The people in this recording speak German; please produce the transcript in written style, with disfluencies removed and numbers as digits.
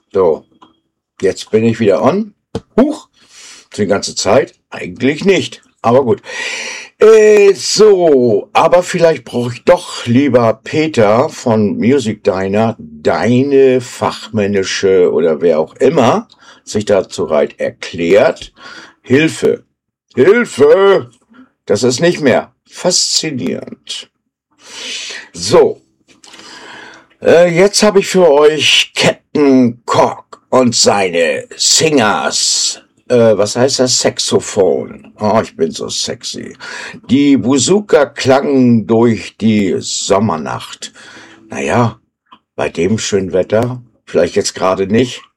So, jetzt bin ich wieder on. Huch, die ganze Zeit? Eigentlich nicht. Aber gut. So, aber vielleicht brauche ich doch, lieber Peter von Music Diner, deine fachmännische oder wer auch immer sich dazu bereit erklärt. Hilfe. Hilfe! Das ist nicht mehr faszinierend. So, jetzt habe ich für euch Captain Cork und seine Singers. Was heißt das? Saxophon. Oh, ich bin so sexy. Die Buzuka klangen durch die Sommernacht. Naja, bei dem schönen Wetter, vielleicht jetzt gerade nicht,